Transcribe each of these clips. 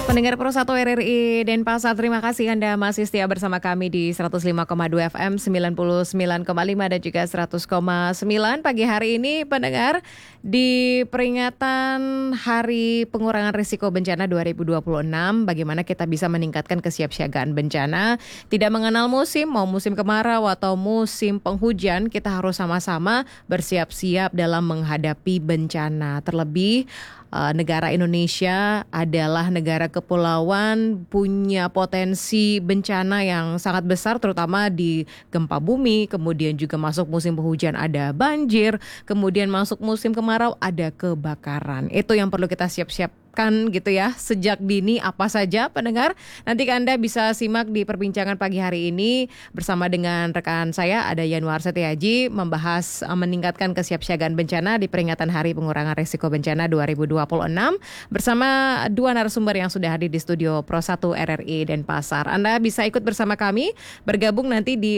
Pendengar Pro 1 RRI Denpasar, terima kasih Anda masih setia bersama kami di 105,2 FM, 99,5 dan juga 100,9 pagi hari ini. Pendengar, di peringatan Hari Pengurangan Risiko Bencana 2026, bagaimana kita bisa meningkatkan kesiapsiagaan bencana. Tidak mengenal musim, mau musim kemarau atau musim penghujan, kita harus sama-sama bersiap-siap dalam menghadapi bencana. Terlebih, negara Indonesia adalah negara kepulauan, punya potensi bencana yang sangat besar, terutama di gempa bumi, kemudian juga masuk musim penghujan ada banjir, kemudian masuk musim kemarau ada kebakaran. Itu yang perlu kita siap-siapkan gitu ya, sejak dini. Apa saja pendengar? Nanti Anda bisa simak di perbincangan pagi hari ini bersama dengan rekan saya, ada Yanuar Setiaji, membahas meningkatkan kesiapsiagaan bencana di peringatan Hari Pengurangan Risiko Bencana 2026 bersama dua narasumber yang sudah hadir di studio Pro 1 RRI Denpasar. Anda bisa ikut bersama kami, bergabung nanti di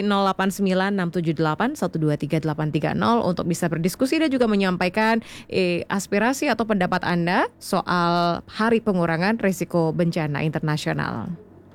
089678123830 untuk bisa berdiskusi dan juga menyampaikan aspirasi atau pendapat Anda soal Hari Pengurangan Risiko Bencana Internasional.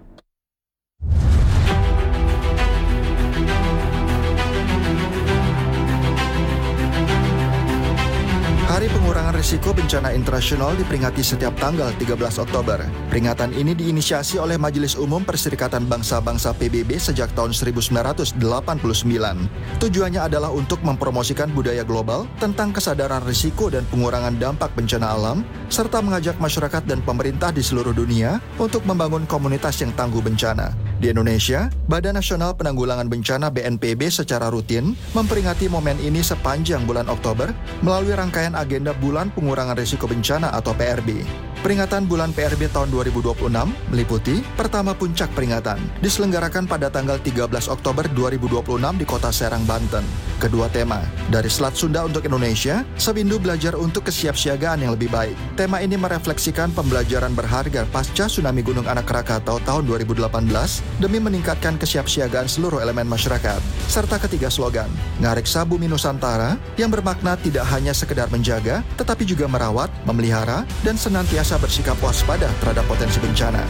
Hari Pengurangan Risiko Bencana Internasional diperingati setiap tanggal 13 Oktober. Peringatan ini diinisiasi oleh Majelis Umum Perserikatan Bangsa-Bangsa PBB sejak tahun 1989. Tujuannya adalah untuk mempromosikan budaya global tentang kesadaran risiko dan pengurangan dampak bencana alam, serta mengajak masyarakat dan pemerintah di seluruh dunia untuk membangun komunitas yang tangguh bencana. Di Indonesia, Badan Nasional Penanggulangan Bencana BNPB secara rutin memperingati momen ini sepanjang bulan Oktober melalui rangkaian agenda Bulan Pengurangan Risiko Bencana atau PRB. Peringatan Bulan PRB tahun 2026 meliputi pertama puncak peringatan, diselenggarakan pada tanggal 13 Oktober 2026 di Kota Serang, Banten. Kedua tema, dari Selat Sunda untuk Indonesia, Sewindu belajar untuk kesiapsiagaan yang lebih baik. Tema ini merefleksikan pembelajaran berharga pasca tsunami Gunung Anak Krakatau tahun 2018 demi meningkatkan kesiapsiagaan seluruh elemen masyarakat. Serta ketiga slogan, Ngariksa Bumi Nusantara, yang bermakna tidak hanya sekedar menjaga, tetapi juga merawat, memelihara, dan senantiasa bersikap waspada terhadap potensi bencana.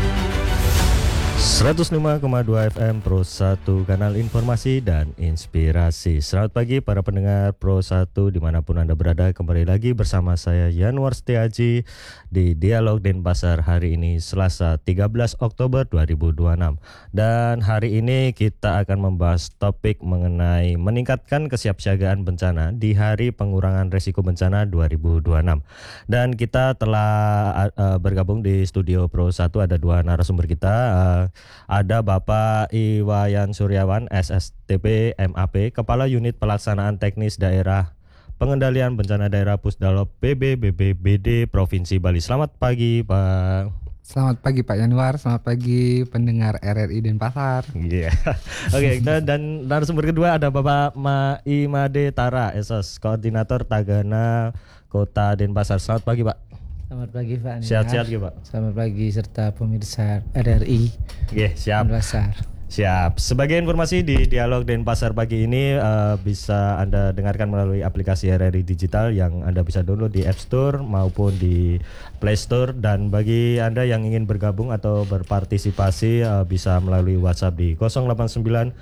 105,2 FM Pro 1, kanal informasi dan inspirasi. Selamat pagi para pendengar Pro 1 dimanapun Anda berada. Kembali lagi bersama saya Yanuar Setiaji di Dialog Denpasar hari ini Selasa 13 Oktober 2026. Dan hari ini kita akan membahas topik mengenai meningkatkan kesiapsiagaan bencana di Hari Pengurangan Risiko Bencana 2026. Dan kita telah bergabung di studio Pro 1, ada dua narasumber kita. Ada Bapak Iwayan Suryawan, SSTP MAP, Kepala Unit Pelaksanaan Teknis Daerah Pengendalian Bencana Daerah Pusdalop PBBBD Provinsi Bali. Selamat pagi, Pak. Selamat pagi Pak Yanuar, selamat pagi pendengar RRI Denpasar. Iya. Oke, dan narasumber kedua ada Bapak Imade Tara, SOS, Koordinator Tagana Kota Denpasar. Selamat pagi, Pak. Selamat pagi Pak Aniar. Sehat-sehat ya Pak. Selamat pagi serta pemirsa RRI. Oke, siap. Denpasar. Siap. Sebagai informasi di Dialog Denpasar pagi ini bisa Anda dengarkan melalui aplikasi RRI Digital yang Anda bisa download di App Store maupun di Play Store. Dan bagi Anda yang ingin bergabung atau berpartisipasi bisa melalui WhatsApp di 089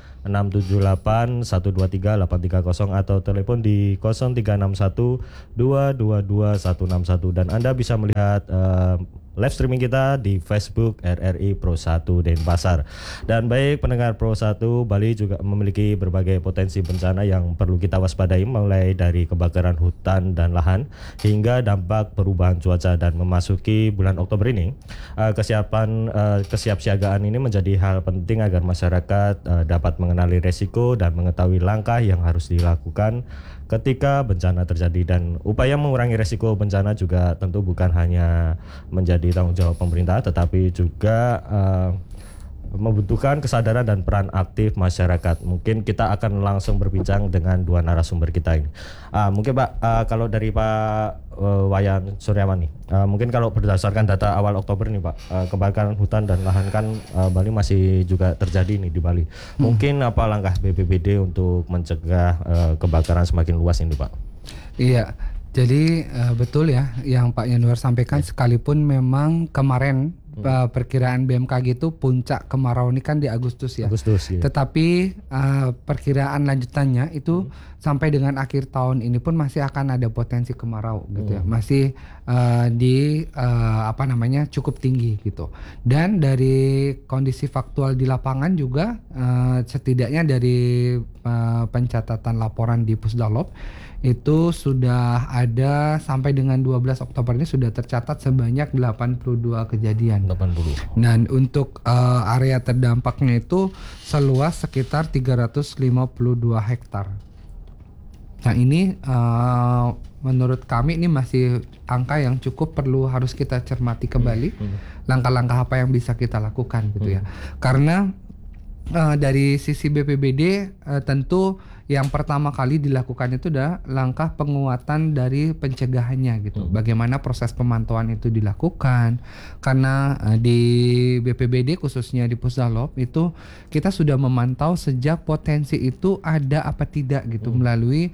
678 123 830 atau telepon di 0361 222 161. Dan Anda bisa melihat live streaming kita di Facebook RRI Pro 1 Denpasar. Dan baik pendengar Pro 1, Bali juga memiliki berbagai potensi bencana yang perlu kita waspadai, mulai dari kebakaran hutan dan lahan hingga dampak perubahan cuaca. Dan memasuki bulan Oktober ini, kesiapsiagaan ini menjadi hal penting agar masyarakat dapat mengenali resiko dan mengetahui langkah yang harus dilakukan ketika bencana terjadi. Dan upaya mengurangi resiko bencana juga tentu bukan hanya menjadi tanggung jawab pemerintah, tetapi juga membutuhkan kesadaran dan peran aktif masyarakat. Mungkin kita akan langsung berbincang dengan dua narasumber kita ini. Mungkin Pak, kalau dari Pak Wayan Suryawan nih, mungkin kalau berdasarkan data awal Oktober nih Pak, kebakaran hutan dan lahan kan Bali masih juga terjadi nih di Bali. Mungkin apa langkah BPBD untuk mencegah kebakaran semakin luas ini Pak? Iya, jadi betul ya yang Pak Yanuar sampaikan, sekalipun memang kemarin perkiraan BMKG itu puncak kemarau ini kan di Agustus ya. Agustus ya. Tetapi perkiraan lanjutannya itu sampai dengan akhir tahun ini pun masih akan ada potensi kemarau gitu ya. Masih cukup tinggi gitu. Dan dari kondisi faktual di lapangan juga setidaknya dari pencatatan laporan di Pusdalop itu sudah ada sampai dengan 12 Oktober ini sudah tercatat sebanyak 82 kejadian. 80. Dan untuk area terdampaknya itu seluas sekitar 352 hektar. Nah ini menurut kami ini masih angka yang cukup harus kita cermati kembali. Langkah-langkah apa yang bisa kita lakukan gitu ya. Karena dari sisi BPBD tentu yang pertama kali dilakukan itu adalah langkah penguatan dari pencegahannya gitu. Bagaimana proses pemantauan itu dilakukan, karena di BPBD khususnya di Pusdalop itu kita sudah memantau sejak potensi itu ada apa tidak gitu melalui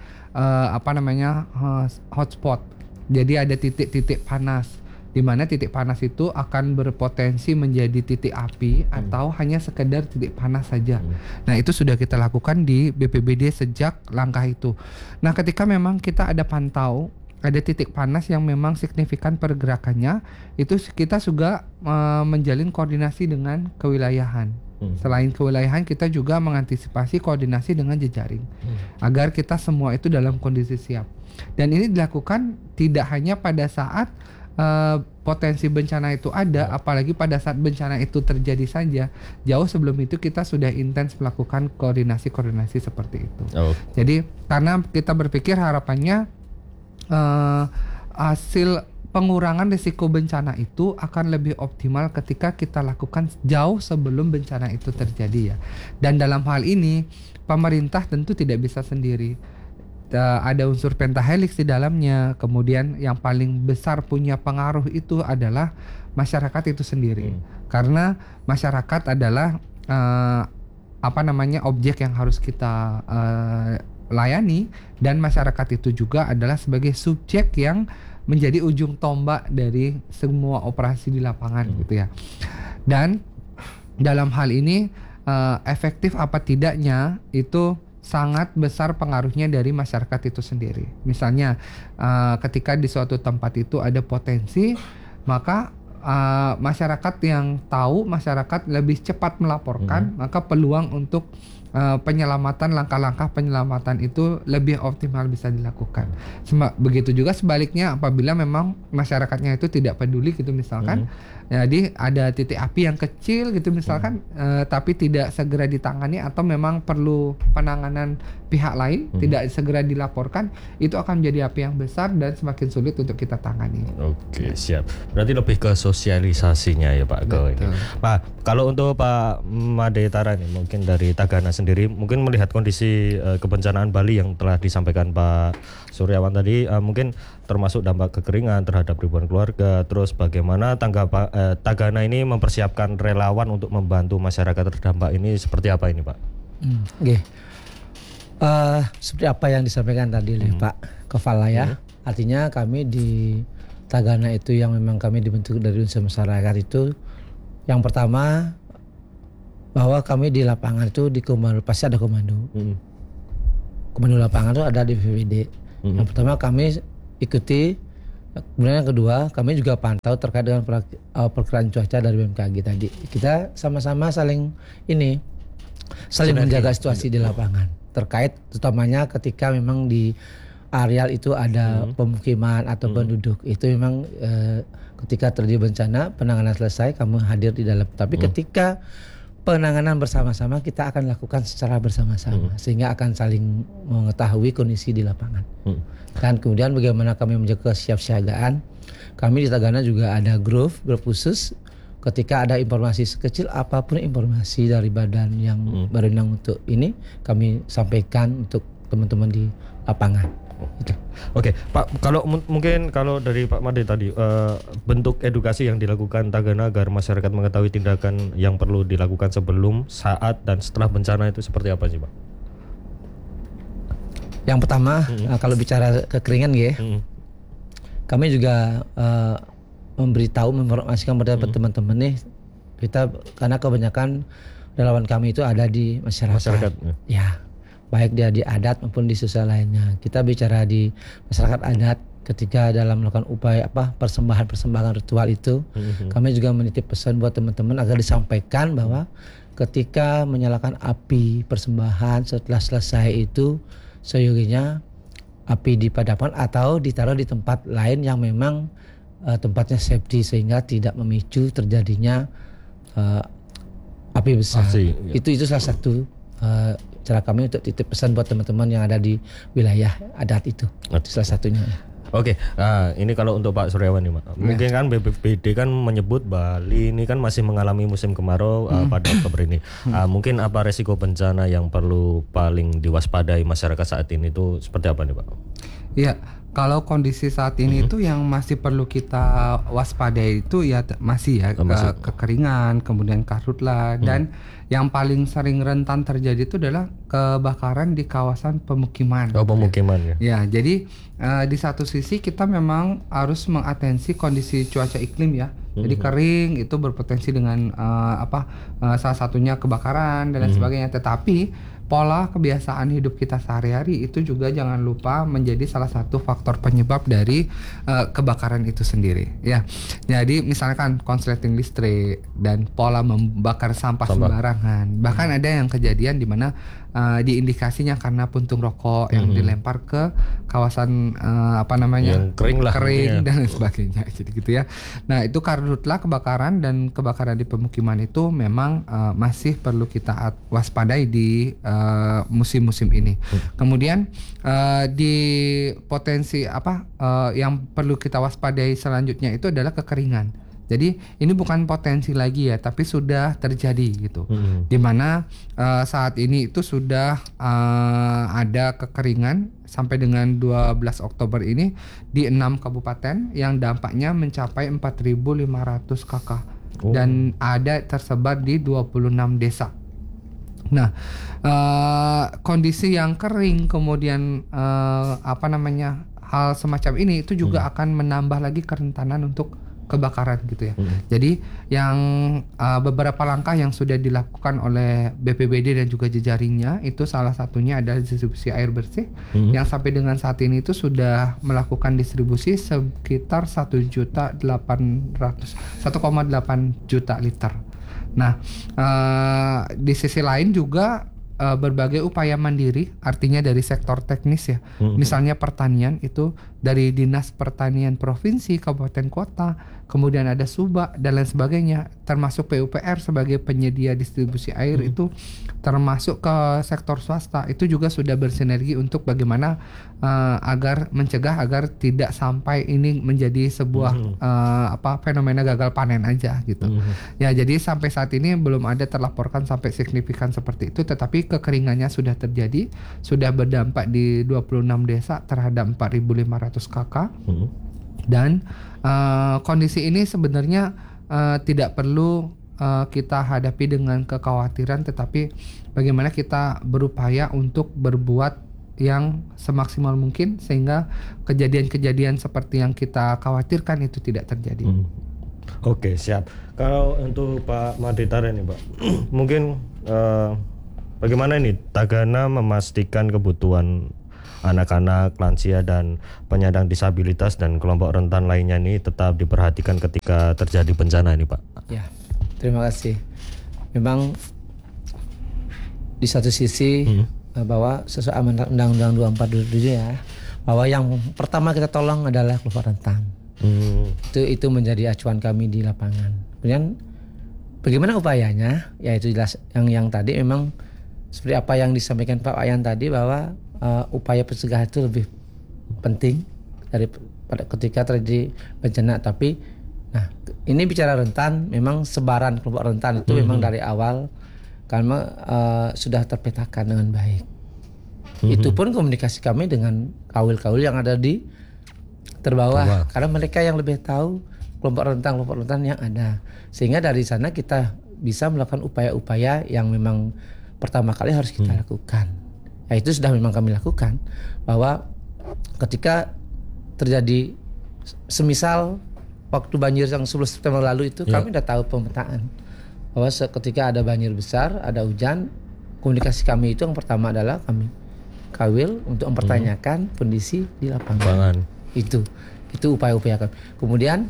hotspot. Jadi ada titik-titik panas, di mana titik panas itu akan berpotensi menjadi titik api atau hanya sekedar titik panas saja. Nah itu sudah kita lakukan di BPBD sejak langkah itu. Nah ketika memang kita ada pantau ada titik panas yang memang signifikan pergerakannya, itu kita juga menjalin koordinasi dengan kewilayahan. Selain kewilayahan kita juga mengantisipasi koordinasi dengan jejaring agar kita semua itu dalam kondisi siap. Dan ini dilakukan tidak hanya pada saat potensi bencana itu ada, apalagi pada saat bencana itu terjadi saja. Jauh sebelum itu kita sudah intens melakukan koordinasi seperti itu. Jadi karena kita berpikir harapannya hasil pengurangan risiko bencana itu akan lebih optimal ketika kita lakukan jauh sebelum bencana itu terjadi ya. Dan dalam hal ini pemerintah tentu tidak bisa sendiri. Ada unsur pentahelix di dalamnya. Kemudian yang paling besar punya pengaruh itu adalah masyarakat itu sendiri. Karena masyarakat adalah objek yang harus kita layani, dan masyarakat itu juga adalah sebagai subjek yang menjadi ujung tombak dari semua operasi di lapangan gitu ya. Dan dalam hal ini efektif apa tidaknya itu sangat besar pengaruhnya dari masyarakat itu sendiri. Misalnya ketika di suatu tempat itu ada potensi, maka masyarakat yang tahu, masyarakat lebih cepat melaporkan, maka peluang untuk langkah-langkah penyelamatan itu lebih optimal bisa dilakukan. Begitu juga sebaliknya apabila memang masyarakatnya itu tidak peduli gitu misalkan, jadi ada titik api yang kecil gitu misalkan, tapi tidak segera ditangani atau memang perlu penanganan pihak lain, tidak segera dilaporkan, itu akan menjadi api yang besar dan semakin sulit untuk kita tangani. Oke, siap. Berarti lebih ke sosialisasinya ya Pak. Pak, kalau untuk Pak Made Tara nih, mungkin dari Tagana sendiri, mungkin melihat kondisi kebencanaan Bali yang telah disampaikan Pak Suryawan tadi, mungkin termasuk dampak kekeringan terhadap ribuan keluarga, terus bagaimana Tagana ini mempersiapkan relawan untuk membantu masyarakat terdampak ini, seperti apa ini Pak? Seperti apa yang disampaikan tadi oleh Pak Kepala ya. Artinya kami di Tagana itu yang memang kami dibentuk dari unsur masyarakat itu, yang pertama bahwa kami di lapangan itu di komando, pasti ada komando. Komando lapangan itu ada di BPBD. Yang pertama kami ikuti, kemudian yang kedua kami juga pantau terkait dengan perkiraan cuaca dari BMKG tadi. Kita sama-sama saling menjaga situasi di lapangan. Terkait utamanya ketika memang di areal itu ada pemukiman atau penduduk, itu memang ketika terjadi bencana penanganan selesai kamu hadir di dalam. Tapi ketika penanganan bersama-sama kita akan lakukan secara bersama-sama sehingga akan saling mengetahui kondisi di lapangan. Dan kemudian bagaimana kami menjaga kesiapsiagaan, kami di Tagana juga ada grup khusus. Ketika ada informasi sekecil apapun informasi dari badan yang berwenang untuk ini, kami sampaikan untuk teman-teman di lapangan. Oke, Pak, mungkin kalau dari Pak Made tadi, bentuk edukasi yang dilakukan Tagana agar masyarakat mengetahui tindakan yang perlu dilakukan sebelum, saat, dan setelah bencana itu seperti apa sih Pak? Yang pertama, kalau bicara kekeringan kami juga memberitahu, menginformasikan kepada teman-teman nih, kita karena kebanyakan relawan kami itu ada di masyarakat. Ya, baik dia di adat maupun di sosial lainnya. Kita bicara di masyarakat adat ketika dalam melakukan upaya persembahan ritual itu, kami juga menitip pesan buat teman-teman agar disampaikan bahwa ketika menyalakan api persembahan setelah selesai itu seyoginya api dipadamkan atau ditaruh di tempat lain yang memang tempatnya safety sehingga tidak memicu terjadinya api besar. Itu salah satu cara kami untuk titip pesan buat teman-teman yang ada di wilayah adat itu. Itu salah satunya. Oke, ini kalau untuk Pak Suryawan nih, Pak. Mungkin kan BPBD kan menyebut Bali ini kan masih mengalami musim kemarau pada Oktober ini. Mungkin apa resiko bencana yang perlu paling diwaspadai masyarakat saat ini itu seperti apa nih, Pak? Iya, kalau kondisi saat ini itu yang masih perlu kita waspadai itu ya masih ya kekeringan, kemudian karhutlah dan yang paling sering rentan terjadi itu adalah kebakaran di kawasan pemukiman. Oh, pemukiman ya. Ya, jadi di satu sisi kita memang harus mengatensi kondisi cuaca iklim ya. Jadi kering itu berpotensi dengan salah satunya kebakaran dan lain sebagainya. Tetapi pola kebiasaan hidup kita sehari-hari itu juga jangan lupa menjadi salah satu faktor penyebab dari kebakaran itu sendiri. Ya, jadi misalkan konsleting listrik dan pola membakar sampah sembarangan. Bahkan ada yang kejadian di mana diindikasinya karena puntung rokok yang dilempar ke kawasan yang kering dan lain sebagainya. Jadi gitu ya. Nah itu karhutlah kebakaran dan kebakaran di pemukiman itu memang masih perlu kita waspadai di musim-musim ini. Kemudian di potensi yang perlu kita waspadai selanjutnya itu adalah kekeringan. Jadi ini bukan potensi lagi ya, tapi sudah terjadi gitu. Dimana saat ini itu sudah ada kekeringan sampai dengan 12 Oktober ini di 6 kabupaten yang dampaknya mencapai 4.500 KK dan ada tersebar di 26 desa. Nah, kondisi yang kering kemudian hal semacam ini itu juga akan menambah lagi kerentanan untuk kebakaran gitu ya. Jadi yang beberapa langkah yang sudah dilakukan oleh BPBD dan juga jejaringnya itu salah satunya adalah distribusi air bersih yang sampai dengan saat ini itu sudah melakukan distribusi sekitar 1,8 juta liter. Nah, di sisi lain juga berbagai upaya mandiri artinya dari sektor teknis ya. Misalnya pertanian itu dari Dinas Pertanian Provinsi, Kabupaten Kota, kemudian ada Subak dan lain sebagainya, termasuk PUPR sebagai penyedia distribusi air itu termasuk ke sektor swasta itu juga sudah bersinergi untuk bagaimana agar mencegah agar tidak sampai ini menjadi sebuah fenomena gagal panen aja gitu. Ya, jadi sampai saat ini belum ada terlaporkan sampai signifikan seperti itu, tetapi kekeringannya sudah terjadi, sudah berdampak di 26 desa terhadap 4.500 KK. Dan kondisi ini sebenarnya tidak perlu kita hadapi dengan kekhawatiran, tetapi bagaimana kita berupaya untuk berbuat yang semaksimal mungkin sehingga kejadian-kejadian seperti yang kita khawatirkan itu tidak terjadi. Oke, siap. Kalau untuk Pak Maditara nih, Pak, mungkin bagaimana ini Tagana memastikan kebutuhan anak-anak, lansia dan penyandang disabilitas dan kelompok rentan lainnya ini tetap diperhatikan ketika terjadi bencana ini, Pak? Ya, terima kasih. Memang di satu sisi bahwa sesuai amanat Undang-Undang 24 ya, bahwa yang pertama kita tolong adalah kelompok rentan. Itu menjadi acuan kami di lapangan. Kemudian bagaimana upayanya? Yaitu jelas yang tadi memang seperti apa yang disampaikan Pak Wayan tadi bahwa upaya pencegahan itu lebih penting daripada ketika terjadi bencana. Tapi nah ini bicara rentan, memang sebaran kelompok rentan itu memang dari awal karena sudah terpetakan dengan baik. Itu pun komunikasi kami dengan kaul-kaul yang ada di terbawah, karena mereka yang lebih tahu kelompok rentan yang ada, sehingga dari sana kita bisa melakukan upaya-upaya yang memang pertama kali harus kita lakukan. Ya, itu sudah memang kami lakukan, bahwa ketika terjadi semisal waktu banjir yang 10 September lalu itu kami udah tahu pemetaan bahwa ketika ada banjir besar, ada hujan, komunikasi kami itu yang pertama adalah kami kawil untuk mempertanyakan kondisi di lapangan. Itu upaya-upaya kami. Kemudian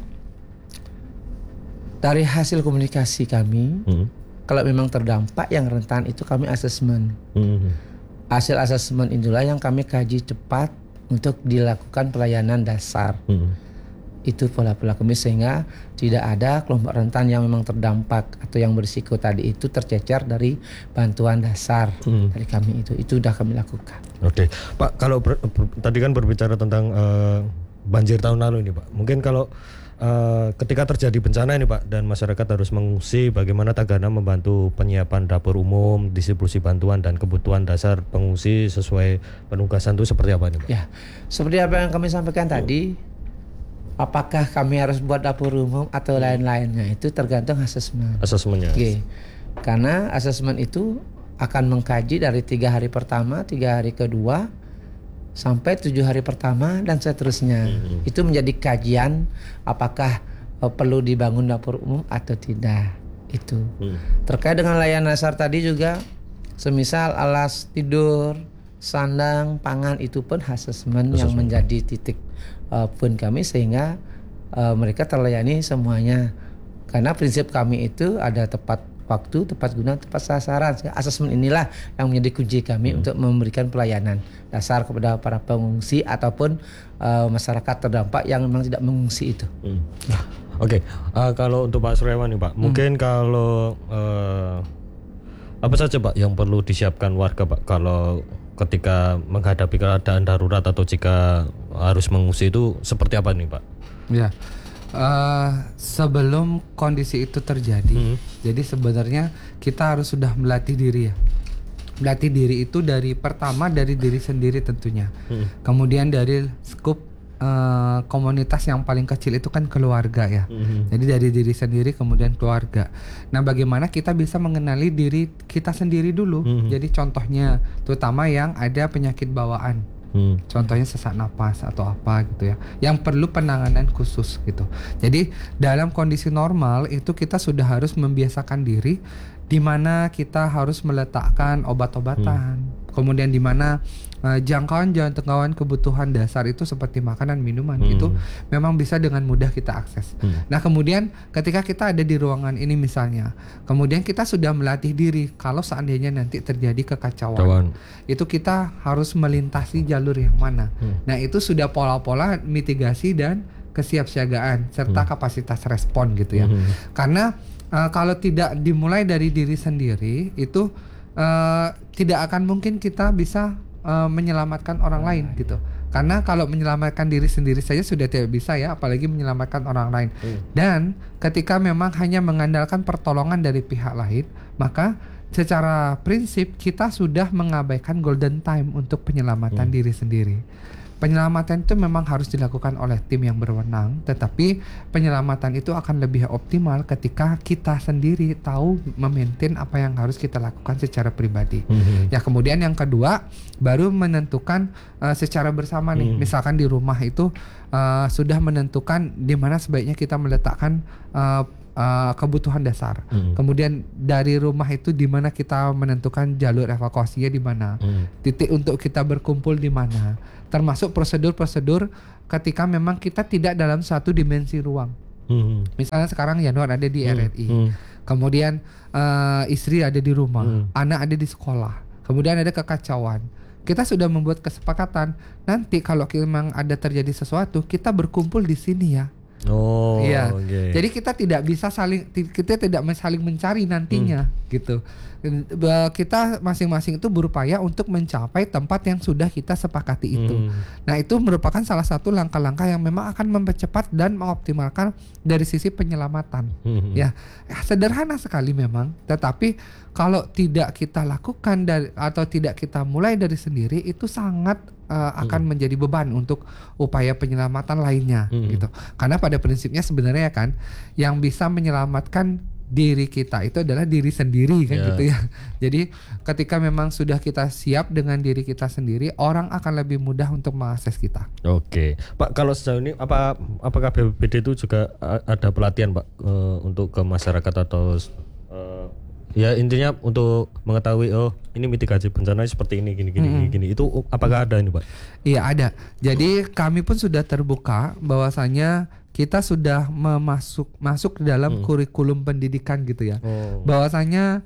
dari hasil komunikasi kami, kalau memang terdampak yang rentan itu kami asesmen. Hasil asesmen itulah yang kami kaji cepat untuk dilakukan pelayanan dasar. Itu pola-pola kami sehingga tidak ada kelompok rentan yang memang terdampak atau yang berisiko tadi itu tercecer dari bantuan dasar dari kami itu sudah kami lakukan. Oke, Pak, kalau tadi kan berbicara tentang banjir tahun lalu ini, Pak. Mungkin kalau ketika terjadi bencana ini, Pak, dan masyarakat harus mengungsi, bagaimana Tagana membantu penyiapan dapur umum, distribusi bantuan dan kebutuhan dasar pengungsi sesuai penugasan itu seperti apa ini, Pak? Ya, seperti apa yang kami sampaikan tadi, apakah kami harus buat dapur umum atau lain-lainnya itu tergantung asesmennya. Oke. Karena asesmen itu akan mengkaji dari 3 hari pertama, 3 hari kedua, sampai 7 hari pertama dan seterusnya. Itu menjadi kajian apakah perlu dibangun dapur umum atau tidak. Itu. Terkait dengan layanan dasar tadi juga, semisal alas tidur, sandang, pangan itu pun asesmen yang menjadi titik pun kami sehingga mereka terlayani semuanya. Karena prinsip kami itu ada tepat waktu, tepat guna, tepat sasaran. Asesmen inilah yang menjadi kunci kami untuk memberikan pelayanan dasar kepada para pengungsi ataupun masyarakat terdampak yang memang tidak mengungsi itu. Oke, kalau untuk Pak Suryawan nih, Pak, mungkin kalau apa saja, Pak, yang perlu disiapkan warga, Pak, kalau ketika menghadapi keadaan darurat atau jika harus mengungsi itu seperti apa nih, Pak? Ya. Sebelum kondisi itu terjadi, jadi sebenarnya kita harus sudah melatih diri ya. Melatih diri itu dari pertama dari diri sendiri tentunya. Kemudian dari skup komunitas yang paling kecil itu kan keluarga ya. Jadi dari diri sendiri kemudian keluarga. Nah, bagaimana kita bisa mengenali diri kita sendiri dulu. Jadi contohnya terutama yang ada penyakit bawaan. Contohnya sesak napas atau apa gitu ya, yang perlu penanganan khusus gitu. Jadi dalam kondisi normal itu kita sudah harus membiasakan diri di mana kita harus meletakkan obat-obatan, kemudian di mana jangkauan kebutuhan dasar itu seperti makanan, minuman itu memang bisa dengan mudah kita akses. Nah, kemudian ketika kita ada di ruangan ini misalnya, kemudian kita sudah melatih diri kalau seandainya nanti terjadi kekacauan, itu kita harus melintasi jalur yang mana. Nah, itu sudah pola-pola mitigasi dan kesiapsiagaan serta kapasitas respon gitu ya. Karena kalau tidak dimulai dari diri sendiri itu tidak akan mungkin kita bisa menyelamatkan orang lain gitu. Karena kalau menyelamatkan diri sendiri saja sudah tidak bisa ya, apalagi menyelamatkan orang lain. Dan ketika memang hanya mengandalkan pertolongan dari pihak lain, maka secara prinsip kita sudah mengabaikan golden time untuk penyelamatan diri sendiri. Penyelamatan itu memang harus dilakukan oleh tim yang berwenang, tetapi penyelamatan itu akan lebih optimal ketika kita sendiri tahu memaintain apa yang harus kita lakukan secara pribadi. Ya, kemudian yang kedua baru menentukan secara bersama nih. Misalkan di rumah itu sudah menentukan di mana sebaiknya kita meletakkan kebutuhan dasar. Kemudian dari rumah itu di mana kita menentukan jalur evakuasinya di mana. Titik untuk kita berkumpul di mana. Termasuk prosedur-prosedur ketika memang kita tidak dalam satu dimensi ruang. Misalnya sekarang Yanuar ada di RRI. Kemudian istri ada di rumah, anak ada di sekolah. Kemudian ada kekacauan. Kita sudah membuat kesepakatan nanti kalau memang ada terjadi sesuatu, kita berkumpul di sini ya. Iya. Jadi kita tidak bisa saling mencari nantinya gitu. Kita masing-masing itu berupaya untuk mencapai tempat yang sudah kita sepakati itu. Nah, itu merupakan salah satu langkah-langkah yang memang akan mempercepat dan mengoptimalkan dari sisi penyelamatan. Ya, sederhana sekali memang, tetapi kalau tidak kita lakukan atau tidak kita mulai dari sendiri itu sangat akan menjadi beban untuk upaya penyelamatan lainnya gitu. Karena pada prinsipnya sebenarnya kan yang bisa menyelamatkan diri kita itu adalah diri sendiri kan Ya. gitu ya. Jadi ketika memang sudah kita siap dengan diri kita sendiri, orang akan lebih mudah untuk mengakses kita. Oke, Pak, kalau sejauh ini apakah BPBD itu juga ada pelatihan, Pak, untuk ke masyarakat atau ya intinya untuk mengetahui ini mitigasi bencana seperti ini gini itu apakah ada ini, Pak? Iya ada. Jadi kami pun sudah terbuka bahwasanya kita sudah masuk dalam kurikulum pendidikan gitu ya. Bahwasanya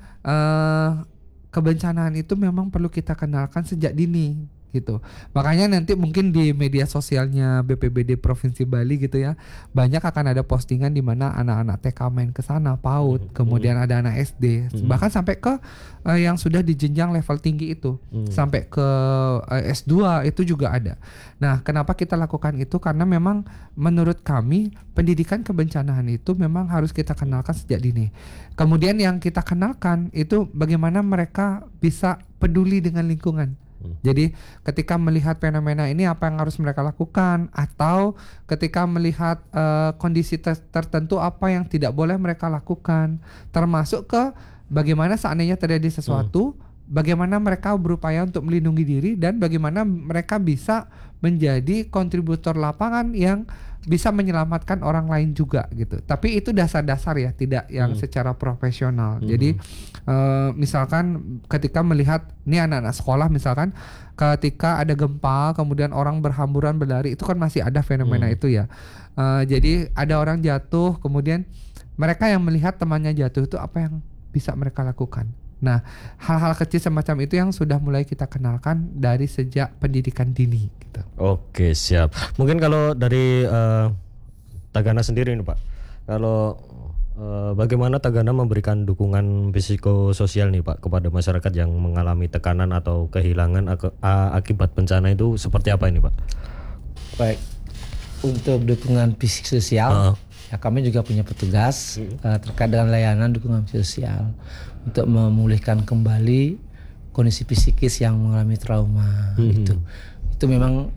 kebencanaan itu memang perlu kita kenalkan sejak dini gitu. Makanya nanti mungkin di media sosialnya BPBD Provinsi Bali gitu ya, banyak akan ada postingan di mana anak-anak TK main ke sana, PAUD, kemudian ada anak SD, bahkan sampai ke yang sudah di jenjang level tinggi itu, sampai ke S2 itu juga ada. Nah, kenapa kita lakukan itu? Karena memang menurut kami pendidikan kebencanaan itu memang harus kita kenalkan sejak dini. Kemudian yang kita kenalkan itu bagaimana mereka bisa peduli dengan lingkungan. Jadi ketika melihat fenomena ini apa yang harus mereka lakukan, atau ketika melihat kondisi tertentu apa yang tidak boleh mereka lakukan, termasuk ke bagaimana seandainya terjadi sesuatu, bagaimana mereka berupaya untuk melindungi diri, dan bagaimana mereka bisa menjadi kontributor lapangan yang bisa menyelamatkan orang lain juga gitu. Tapi itu dasar-dasar ya, tidak yang secara profesional. Jadi misalkan ketika melihat ini anak-anak sekolah misalkan ketika ada gempa kemudian orang berhamburan berlari, itu kan masih ada fenomena itu ya. Jadi ada orang jatuh, kemudian mereka yang melihat temannya jatuh itu apa yang bisa mereka lakukan. Nah, hal-hal kecil semacam itu yang sudah mulai kita kenalkan dari sejak pendidikan dini gitu. Oke, siap. Mungkin kalau dari Tagana sendiri nih, Pak. Kalau bagaimana Tagana memberikan dukungan psikososial nih, Pak, kepada masyarakat yang mengalami tekanan atau kehilangan akibat bencana itu seperti apa ini, Pak? Baik. Untuk dukungan psikososial, ya kami juga punya petugas terkait dengan layanan dukungan psikososial untuk memulihkan kembali kondisi psikis yang mengalami trauma. Itu memang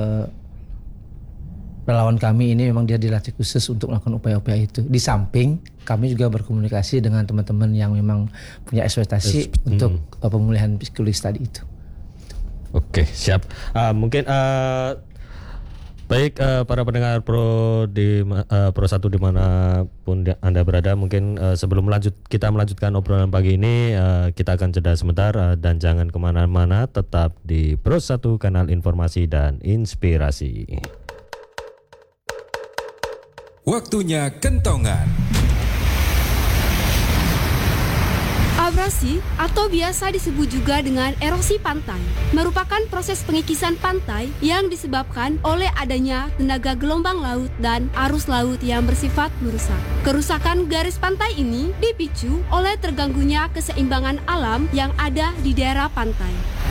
relawan kami ini memang dia dilatih khusus untuk melakukan upaya-upaya itu. Di samping kami juga berkomunikasi dengan teman-teman yang memang punya ekspektasi untuk pemulihan psikologis tadi itu. Oke, siap. Mungkin baik para pendengar Pro 1 dimanapun Anda berada, mungkin sebelum kita melanjutkan obrolan pagi ini, kita akan jeda sebentar dan jangan kemana-mana, tetap di Pro 1 kanal informasi dan inspirasi. Waktunya kentongan. Abrasi atau biasa disebut juga dengan erosi pantai merupakan proses pengikisan pantai yang disebabkan oleh adanya tenaga gelombang laut dan arus laut yang bersifat merusak. Kerusakan garis pantai ini dipicu oleh terganggunya keseimbangan alam yang ada di daerah pantai.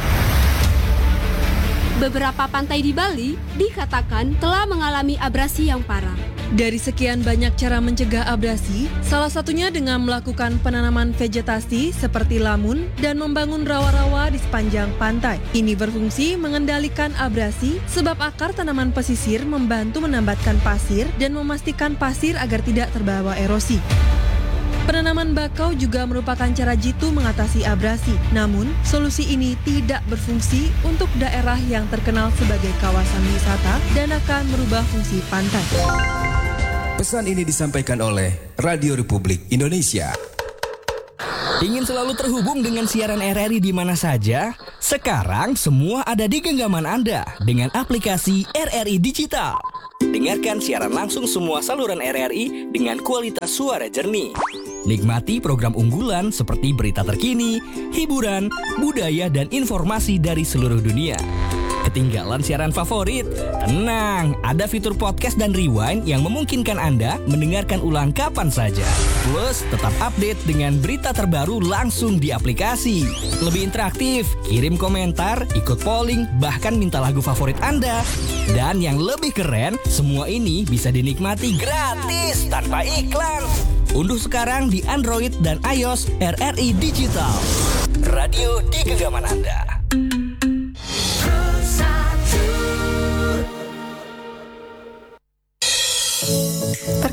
Beberapa pantai di Bali dikatakan telah mengalami abrasi yang parah. Dari sekian banyak cara mencegah abrasi, salah satunya dengan melakukan penanaman vegetasi seperti lamun dan membangun rawa-rawa di sepanjang pantai. Ini berfungsi mengendalikan abrasi sebab akar tanaman pesisir membantu menambatkan pasir dan memastikan pasir agar tidak terbawa erosi. Penanaman bakau juga merupakan cara jitu mengatasi abrasi. Namun, solusi ini tidak berfungsi untuk daerah yang terkenal sebagai kawasan wisata dan akan merubah fungsi pantai. Pesan ini disampaikan oleh Radio Republik Indonesia. Ingin selalu terhubung dengan siaran RRI di mana saja? Sekarang semua ada di genggaman Anda dengan aplikasi RRI Digital. Dengarkan siaran langsung semua saluran RRI dengan kualitas suara jernih. Nikmati program unggulan seperti berita terkini, hiburan, budaya, dan informasi dari seluruh dunia. Ketinggalan siaran favorit? Tenang, ada fitur podcast dan rewind yang memungkinkan Anda mendengarkan ulang kapan saja. Plus, tetap update dengan berita terbaru langsung di aplikasi. Lebih interaktif, kirim komentar, ikut polling, bahkan minta lagu favorit Anda. Dan yang lebih keren, semua ini bisa dinikmati gratis tanpa iklan. Unduh sekarang di Android dan iOS RRI Digital. Radio di genggaman Anda.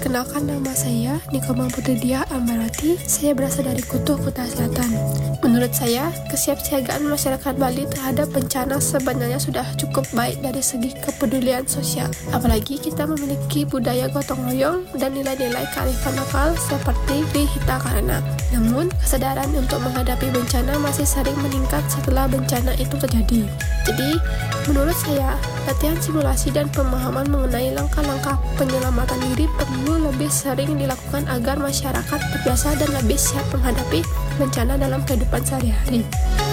Perkenalkan, nama saya Nikoma Putri Dia Ambarati. Saya berasal dari Kutuh, Kuta Selatan. Menurut saya, kesiapsiagaan masyarakat Bali terhadap bencana sebenarnya sudah cukup baik dari segi kepedulian sosial. Apalagi kita memiliki budaya gotong royong dan nilai-nilai kearifan lokal seperti Hita Karana. Namun, kesadaran untuk menghadapi bencana masih sering meningkat setelah bencana itu terjadi. Jadi, menurut saya, latihan simulasi dan pemahaman mengenai langkah-langkah penyelamatan diri perlu lebih sering dilakukan agar masyarakat terbiasa dan lebih siap menghadapi bencana dalam kehidupan sehari-hari.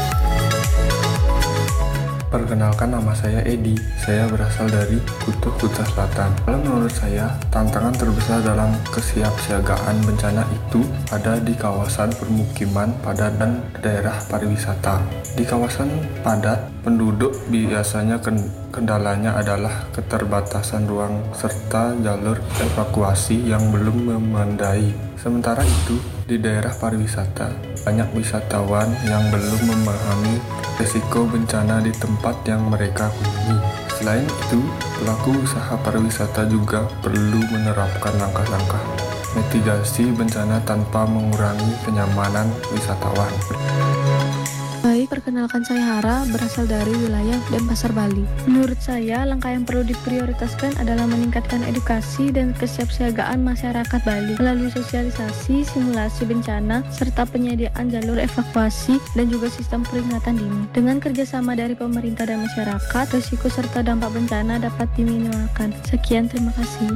Perkenalkan, nama saya Edi. Saya berasal dari Kutuh, Kuta Selatan. Kalau menurut saya, tantangan terbesar dalam kesiapsiagaan bencana itu ada di kawasan permukiman padat dan daerah pariwisata. Di kawasan padat, penduduk biasanya kendalanya adalah keterbatasan ruang serta jalur evakuasi yang belum memadai. Sementara itu, di daerah pariwisata, banyak wisatawan yang belum memahami risiko bencana di tempat yang mereka kunjungi. Selain itu, pelaku usaha pariwisata juga perlu menerapkan langkah-langkah mitigasi bencana tanpa mengurangi kenyamanan wisatawan. Baik, perkenalkan saya Hara, berasal dari wilayah Denpasar, Bali. Menurut saya, langkah yang perlu diprioritaskan adalah meningkatkan edukasi dan kesiapsiagaan masyarakat Bali melalui sosialisasi, simulasi bencana, serta penyediaan jalur evakuasi dan juga sistem peringatan dini. Dengan kerjasama dari pemerintah dan masyarakat, risiko serta dampak bencana dapat diminimalkan. Sekian, terima kasih.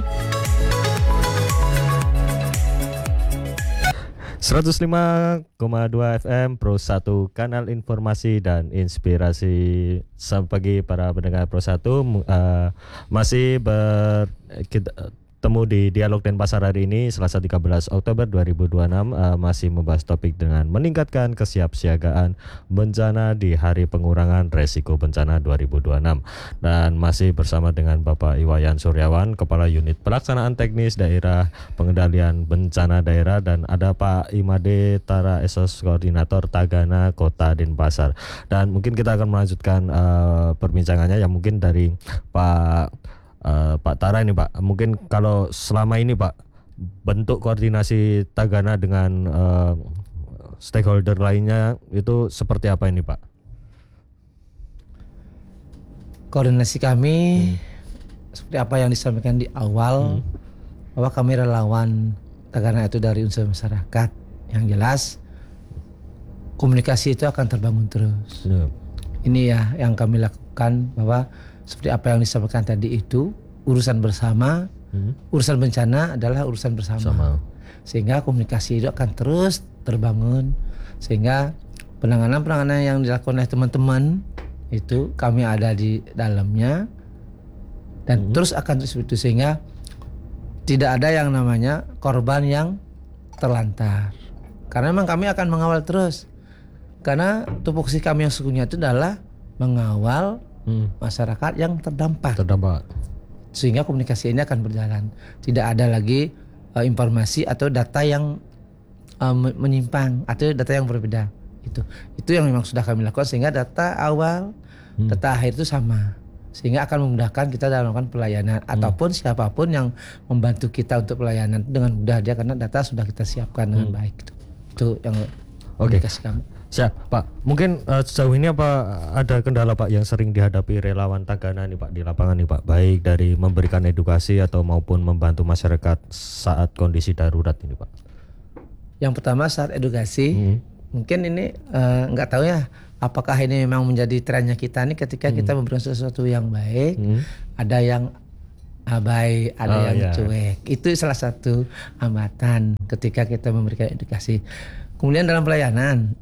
105,2 FM Pro 1, kanal informasi dan inspirasi. Selamat pagi para pendengar Pro 1. Masih bertemu di Dialog Denpasar hari ini, Selasa 13 Oktober 2026, masih membahas topik dengan meningkatkan kesiapsiagaan bencana di Hari Pengurangan Resiko Bencana 2026. Dan masih bersama dengan Bapak Iwayan Suryawan, Kepala Unit Pelaksanaan Teknis Daerah Pengendalian Bencana Daerah, dan ada Pak Imade Tara Esos, Koordinator Tagana Kota Denpasar. Dan mungkin kita akan melanjutkan perbincangannya yang mungkin dari Pak Tara ini, Pak. Mungkin kalau selama ini, Pak, bentuk koordinasi Tagana dengan stakeholder lainnya itu seperti apa ini, Pak? Koordinasi kami seperti apa yang disampaikan di awal, bahwa kami relawan Tagana itu dari unsur masyarakat. Yang jelas komunikasi itu akan terbangun terus. Ini ya yang kami lakukan, bahwa seperti apa yang disampaikan tadi itu, urusan bersama, urusan bencana adalah urusan bersama. Sehingga komunikasi itu akan terus terbangun, sehingga penanganan yang dilakukan oleh teman-teman itu kami ada di dalamnya, dan terus akan terus itu, sehingga tidak ada yang namanya korban yang terlantar. Karena memang kami akan mengawal terus, karena tupoksi kami yang sesungguhnya itu adalah mengawal masyarakat yang terdampak. Sehingga komunikasi ini akan berjalan. Tidak ada lagi informasi atau data yang menyimpang atau data yang berbeda. Itu yang memang sudah kami lakukan, sehingga data awal, data akhir itu sama. Sehingga akan memudahkan kita dalam melakukan pelayanan, ataupun siapapun yang membantu kita untuk pelayanan dengan mudah dia, karena data sudah kita siapkan dengan baik. Itu yang komunikasi kami. Siap, Pak. Mungkin sejauh ini apa ada kendala, Pak, yang sering dihadapi relawan Tagana nih, Pak, di lapangan nih, Pak, baik dari memberikan edukasi atau maupun membantu masyarakat saat kondisi darurat ini, Pak? Yang pertama saat edukasi, mungkin ini nggak tahu ya, apakah ini memang menjadi trennya kita nih, ketika kita memberikan sesuatu yang baik, ada yang abai, ada yang cuek. Itu salah satu hambatan ketika kita memberikan edukasi. Kemudian dalam pelayanan,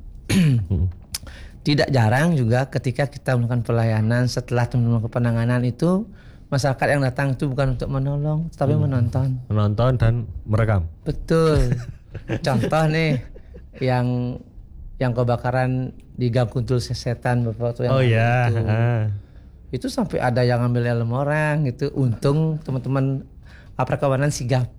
tidak jarang juga ketika kita melakukan pelayanan, setelah melakukan penanganan itu, masyarakat yang datang itu bukan untuk menolong, tapi menonton dan merekam. Betul. Contoh nih yang kebakaran di Gang Kuntul Setan beberapa waktu yang lalu itu sampai ada yang ngambil helm orang gitu. Untung teman-teman aparat keamanan sigap.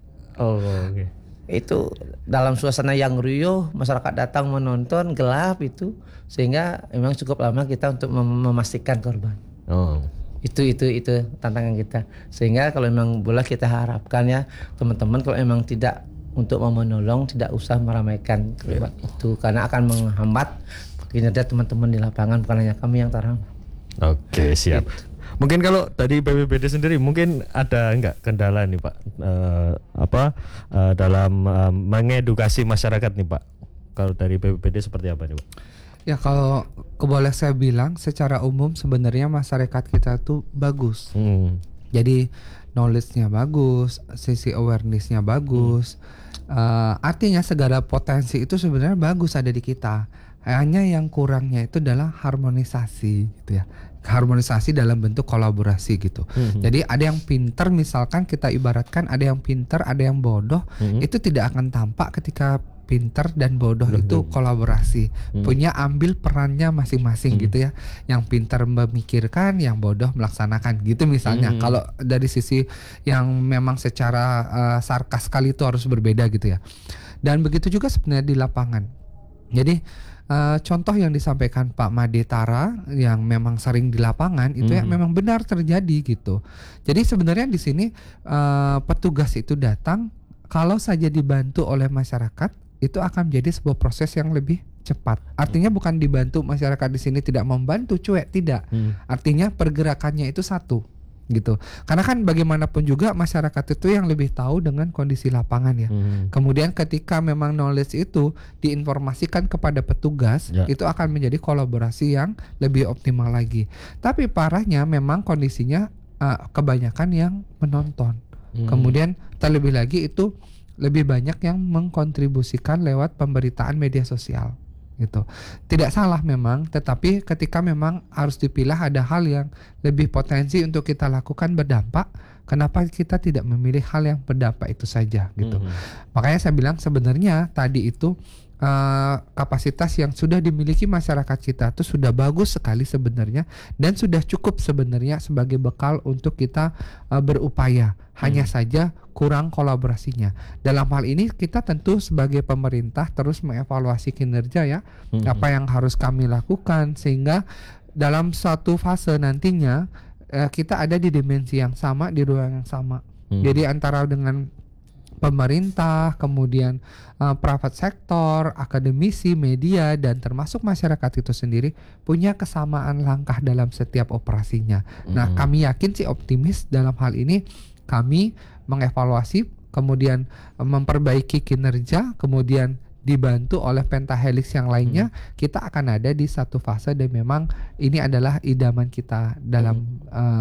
Itu dalam suasana yang riuh, masyarakat datang menonton, gelap itu, sehingga memang cukup lama kita untuk memastikan korban. Itu tantangan kita. Sehingga kalau memang boleh kita harapkan ya teman-teman kalau memang tidak untuk mau menolong tidak usah meramaikan itu karena akan menghambat kinerja teman-teman di lapangan, bukan hanya kami yang terhambat. Oke, siap. Mungkin kalau tadi BPBD sendiri mungkin ada enggak kendala nih Pak dalam mengedukasi masyarakat nih Pak? Kalau dari BPBD seperti apa nih Pak? Ya kalau boleh saya bilang secara umum sebenarnya masyarakat kita tuh bagus. Jadi knowledge-nya bagus, sisi awareness-nya bagus. Artinya segala potensi itu sebenarnya bagus ada di kita. Hanya yang kurangnya itu adalah harmonisasi gitu ya. Harmonisasi dalam bentuk kolaborasi gitu. Jadi ada yang pinter, misalkan kita ibaratkan ada yang pinter, ada yang bodoh, itu tidak akan tampak ketika pinter dan bodoh itu kolaborasi, punya ambil perannya masing-masing gitu ya. Yang pinter memikirkan, yang bodoh melaksanakan gitu misalnya. Kalau dari sisi yang memang secara sarkas sekali itu harus berbeda gitu ya. Dan begitu juga sebenarnya di lapangan. Jadi contoh yang disampaikan Pak Made Tara yang memang sering di lapangan itu ya memang benar terjadi gitu. Jadi sebenarnya di sini petugas itu datang kalau saja dibantu oleh masyarakat itu akan menjadi sebuah proses yang lebih cepat. Artinya bukan dibantu masyarakat di sini tidak membantu, cuek, tidak. Artinya pergerakannya itu satu gitu. Karena kan bagaimanapun juga masyarakat itu yang lebih tahu dengan kondisi lapangan ya. Kemudian ketika memang knowledge itu diinformasikan kepada petugas, itu akan menjadi kolaborasi yang lebih optimal lagi. Tapi parahnya memang kondisinya kebanyakan yang menonton. Kemudian terlebih lagi itu lebih banyak yang mengkontribusikan lewat pemberitaan media sosial gitu. Tidak salah memang, tetapi ketika memang harus dipilah ada hal yang lebih potensi untuk kita lakukan berdampak, kenapa kita tidak memilih hal yang berdampak itu saja gitu. Makanya saya bilang sebenarnya tadi itu kapasitas yang sudah dimiliki masyarakat kita itu sudah bagus sekali sebenarnya dan sudah cukup sebenarnya sebagai bekal untuk kita berupaya. Hanya saja kurang kolaborasinya. Dalam hal ini kita tentu sebagai pemerintah terus mengevaluasi kinerja ya, apa yang harus kami lakukan sehingga dalam suatu fase nantinya kita ada di dimensi yang sama, di ruang yang sama. Jadi antara dengan pemerintah, kemudian private sektor, akademisi, media, dan termasuk masyarakat itu sendiri punya kesamaan langkah dalam setiap operasinya. Nah, kami yakin sih optimis dalam hal ini kami mengevaluasi, kemudian memperbaiki kinerja, kemudian dibantu oleh pentahelix yang lainnya, kita akan ada di satu fase dan memang ini adalah idaman kita dalam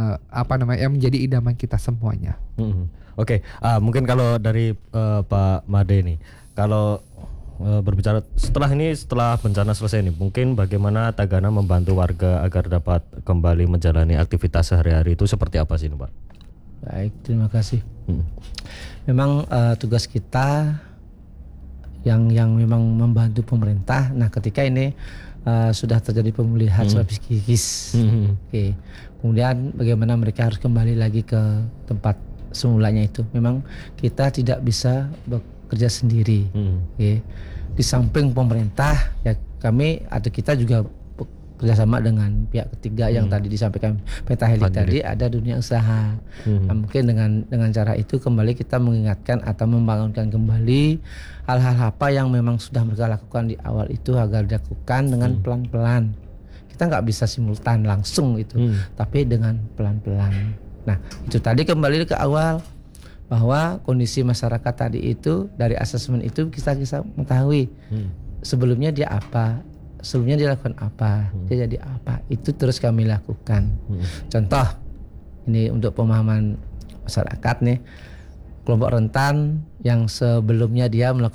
yang menjadi idaman kita semuanya. Oke, mungkin kalau dari Pak Made nih, kalau berbicara setelah bencana selesai nih, mungkin bagaimana Tagana membantu warga agar dapat kembali menjalani aktivitas sehari-hari itu seperti apa sih Pak? Baik, terima kasih. Memang tugas kita yang memang membantu pemerintah. Nah, ketika ini sudah terjadi pemulihan psikis, kemudian bagaimana mereka harus kembali lagi ke tempat semulanya itu. Memang kita tidak bisa bekerja sendiri. Di samping pemerintah, ya kami atau kita juga kerjasama dengan pihak ketiga yang tadi disampaikan pentahelix tadi, ada dunia usaha. Nah, mungkin dengan cara itu kembali kita mengingatkan atau membangunkan kembali hal-hal apa yang memang sudah mereka lakukan di awal itu agar dilakukan dengan pelan-pelan. Kita nggak bisa simultan langsung itu, tapi dengan pelan-pelan. Nah, itu tadi kembali ke awal bahwa kondisi masyarakat tadi itu dari asesmen itu kita mengetahui sebelumnya dia apa, sebelumnya dia lakukan apa, dia jadi apa, itu terus kami lakukan. Contoh ini untuk pemahaman masyarakat nih, kelompok rentan yang sebelumnya dia melakukan